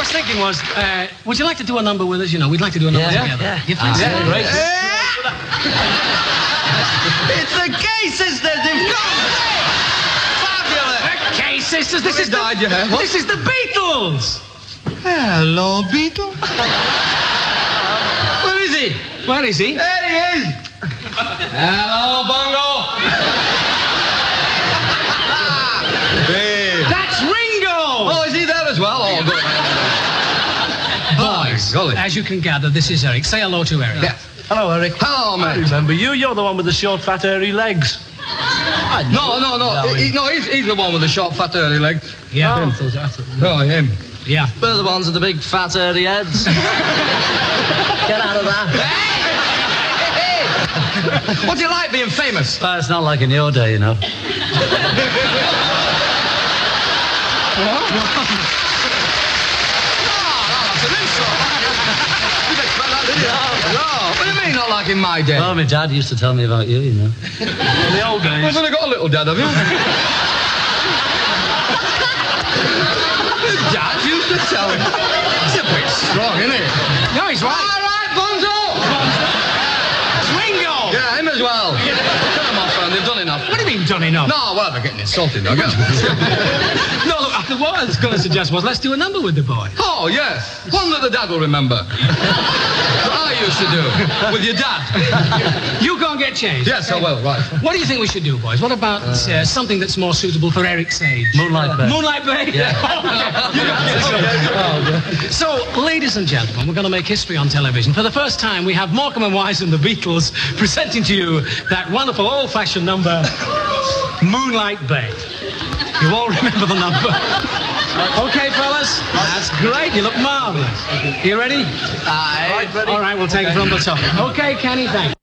was thinking was, would you like to do a number with us? You know, we'd like to do a number together. Yeah. You fancy it? Great. It's the Gay Sisters! They've come! Fabulous! The Gay Sisters, this is died, yeah. This is the Beatles! Hello, Beetle. Where is he? Where is he? There he is! Hello, Bongo! Hey. That's Ringo! Oh, is he there as well? Oh, good. Boys, golly. as you can gather, this is Eric. Say hello to Eric. Yeah. Hello, Eric. Hello, I mate. remember you. You're the one with the short, fat, hairy legs. No. He's the one with the short, fat, early leg. Yeah. Oh, him. Yeah. We're the ones with the big, fat, hairy heads. Get out of that. Hey! What do you like being famous? It's not like in your day, you know. No, what do you mean not like in my day? Well, my dad used to tell me about you, you know. In the old days. I've only got a little dad, have you? Your dad used to tell him. It's a bit strong, isn't it? No, he's right. All right, Bonzo! It's Ringo! Yeah, him as well. Cut them off, man. They've done enough. What do you mean, done enough? No, well, they're getting insulted, though. No, look, what I was going to suggest was let's do a number with the boy. Oh, yes. One that the dad will remember. What I used to do with your dad. You go and get changed. Yes, I will, right. What do you think we should do, boys? What about something that's more suitable for Eric's age? Moonlight Bay. Moonlight Bay? Yeah. So, ladies and gentlemen, we're going to make history on television. For the first time, we have Morecambe and Wise and the Beatles presenting to you that wonderful old-fashioned number, Moonlight Bay. You all remember the number? Okay, fellas? That's great. You look marvellous. You ready? Aye. All right, we'll take it from the top. Okay, Kenny, thanks.